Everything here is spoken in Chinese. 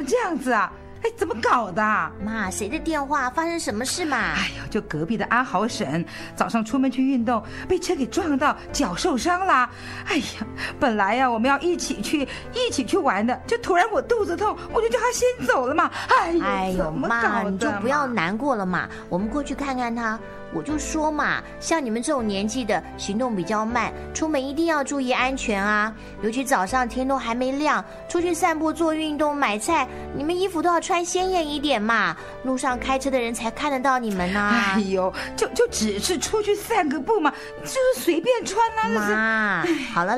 这样子啊？哎，怎么搞的？ 妈，谁的电话？发生什么事嘛？ 哎呦，就隔壁的阿豪婶，早上出门去运动，被车给撞到，脚受伤了。哎呀，本来呀我们要一起去玩的，就突然我肚子痛，我就叫他先走了嘛。哎呦， 妈，你就不要难过了嘛，我们过去看看他。我就说嘛，像你们这种年纪的，行动比较慢，出门一定要注意安全啊！尤其早上天都还没亮，出去散步、做运动、买菜，你们衣服都要穿鲜艳一点嘛，路上开车的人才看得到你们呢。 哎呦，就只是出去散个步嘛，就是随便穿啊。 妈，好了。